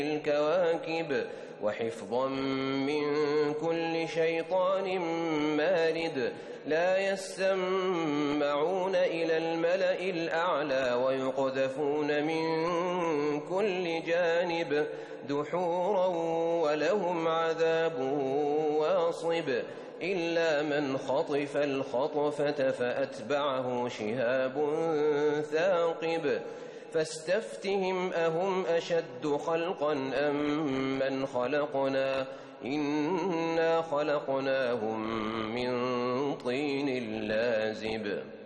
الكواكب وحفظا من كل شيطان مارد لا يسمعون إلى الملأ الأعلى ويقذفون من كل جانب دحورا ولهم عذاب واصب إلا من خطف الخطفة فأتبعه شهاب ثاقب فاستفتهم أهم أشد خلقا أم من خلقنا إنا خلقناهم من طين لازب